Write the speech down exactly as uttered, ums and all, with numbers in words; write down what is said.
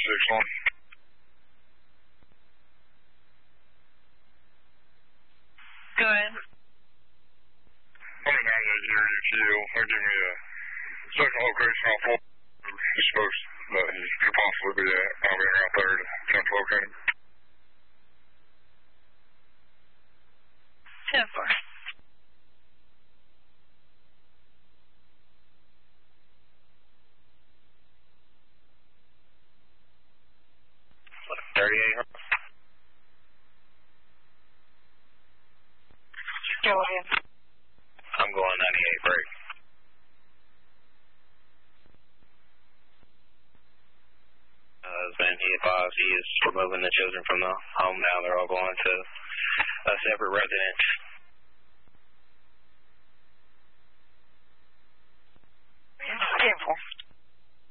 six one. Go ahead. I'm in nine eight zero Q. They're giving me a second location off four. He's supposed that he could possibly be at. I'll be around third to attempt to locate him. ten four. thirty-eight. Go ahead. I'm going ninety-eight break. Uh, then he advised he is removing the children from the home now. They're all going to a separate residence. ten four.